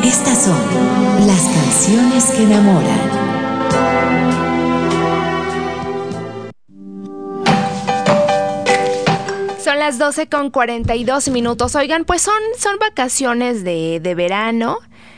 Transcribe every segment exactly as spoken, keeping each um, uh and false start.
Estas son las canciones que enamoran. Son las doce con cuarenta y dos minutos. Oigan, pues son, son vacaciones de, de verano.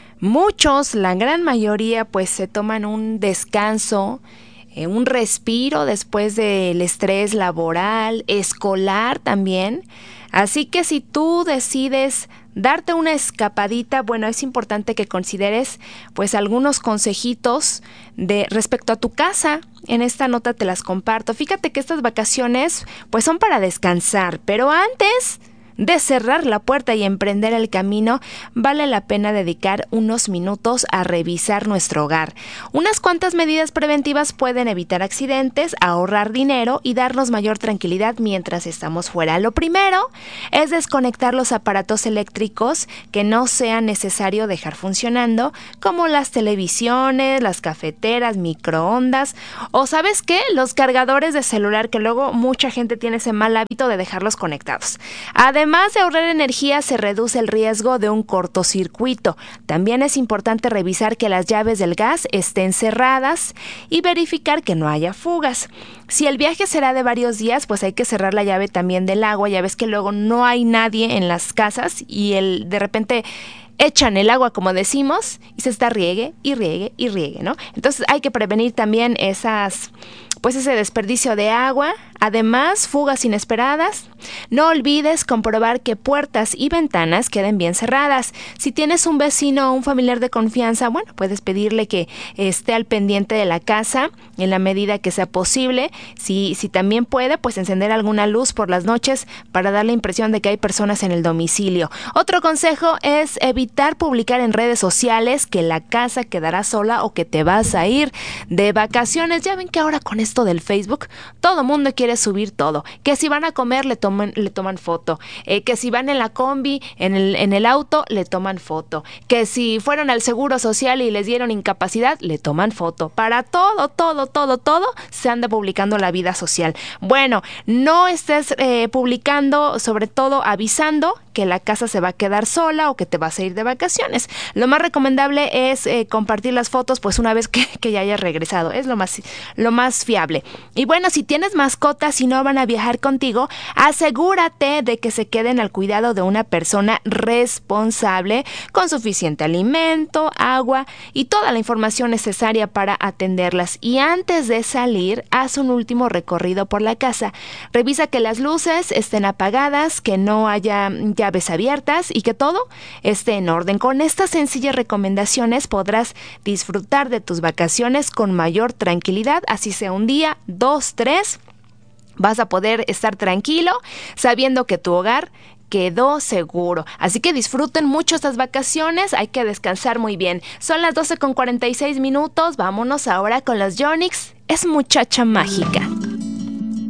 Muchos, la gran mayoría, pues se toman un descanso, eh, un respiro después del estrés laboral, escolar también. Así que si tú decides darte una escapadita, bueno, es importante que consideres pues algunos consejitos de respecto a tu casa. En esta nota te las comparto. Fíjate que estas vacaciones pues son para descansar, pero antes de cerrar la puerta y emprender el camino, vale la pena dedicar unos minutos a revisar nuestro hogar. Unas cuantas medidas preventivas pueden evitar accidentes, ahorrar dinero y darnos mayor tranquilidad mientras estamos fuera. Lo primero es desconectar los aparatos eléctricos que no sea necesario dejar funcionando, como las televisiones, las cafeteras, microondas o, ¿sabes qué?, los cargadores de celular, que luego mucha gente tiene ese mal hábito de dejarlos conectados. Además, Además de ahorrar energía, se reduce el riesgo de un cortocircuito. También es importante revisar que las llaves del gas estén cerradas y verificar que no haya fugas. Si el viaje será de varios días, pues hay que cerrar la llave también del agua. Ya ves que luego no hay nadie en las casas y el de repente echan el agua, como decimos, y se está riegue y riegue y riegue, ¿no? Entonces hay que prevenir también esas, pues ese desperdicio de agua. Además, fugas inesperadas. No olvides comprobar que puertas y ventanas queden bien cerradas. Si tienes un vecino o un familiar de confianza, bueno, puedes pedirle que esté al pendiente de la casa en la medida que sea posible. Si, si también puede, pues encender alguna luz por las noches para dar la impresión de que hay personas en el domicilio. Otro consejo es evitar publicar en redes sociales que la casa quedará sola o que te vas a ir de vacaciones. Ya ven que ahora con esto del Facebook, todo mundo quiere subir todo, que si van a comer le toman, le toman foto, eh, que si van en la combi, en el, en el auto, le toman foto, que si fueron al seguro social y les dieron incapacidad, le toman foto. Para todo, todo, todo, todo se anda publicando la vida social. Bueno, no estés eh, publicando, sobre todo avisando que la casa se va a quedar sola o que te vas a ir de vacaciones. Lo más recomendable es eh, compartir las fotos pues una vez que, que ya hayas regresado. Es lo más, lo más fiable. Y bueno, si tienes mascotas y no van a viajar contigo, asegúrate de que se queden al cuidado de una persona responsable con suficiente alimento, agua y toda la información necesaria para atenderlas. Y antes de salir, haz un último recorrido por la casa. Revisa que las luces estén apagadas, que no haya llaves abiertas y que todo esté en orden. Con estas sencillas recomendaciones podrás disfrutar de tus vacaciones con mayor tranquilidad, así sea un día, dos, tres. Vas a poder estar tranquilo sabiendo que tu hogar quedó seguro. Así que disfruten mucho estas vacaciones, hay que descansar muy bien. Son las doce con cuarenta y seis minutos, vámonos ahora con los Yonix. Es Muchacha Mágica.